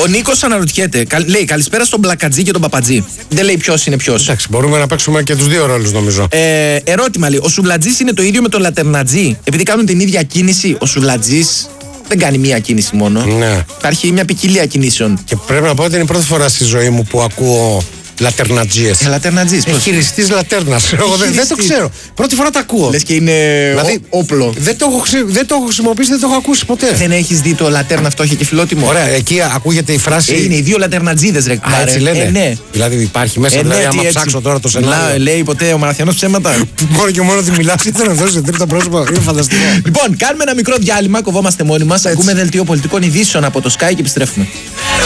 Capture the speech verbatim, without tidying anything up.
Ο Νίκος αναρωτιέται, λέει καλησπέρα στον Μπλακατζή και τον Παπατζή. Δεν λέει ποιος είναι ποιος. Εντάξει, μπορούμε να παίξουμε και τους δύο ρόλους νομίζω. Ε, ερώτημα λέει, ο Σουβλατζής είναι το ίδιο με τον Λατερνατζή? Επειδή κάνουν την ίδια κίνηση, ο Σουβλατζής δεν κάνει μία κίνηση μόνο. Ναι. Υπάρχει μια ποικιλία κινήσεων. Και πρέπει να πω ότι είναι η πρώτη φορά στη ζωή μου που ακούω λατερνατζίες. Ε, λατερνατζής. Ε, χειριστής λατέρνας. Εγώ δεν, δεν το ξέρω. Πρώτη φορά τα ακούω. Λες και είναι δηλαδή, ο, όπλο. Δεν το, έχω, δεν το έχω χρησιμοποιήσει, δεν το έχω ακούσει ποτέ. Δεν έχεις δει το λατέρνα φτώχεια και φιλότιμο? Ωραία, εκεί ακούγεται η φράση. Ε, είναι οι δύο λατερνατζίδες ρε. Α, έτσι λένε. Ε, ναι. Δηλαδή υπάρχει μέσα, ε, δηλαδή ναι, άμα έτσι. ψάξω τώρα το σενάριο. Λά, λέει ποτέ ο Μαραθιανός ψέματα. Μόνο και μόνο ότι μιλάς ήθελα να δώσει σε τρίτα πρόσωπα. Είναι φανταστικό. Λοιπόν, κάνουμε ένα μικρό διάλειμμα, κοβόμαστε μόνοι μας. Ακούμε δελτίο πολιτικών ειδήσεων από το Sky και επιστρέφουμε.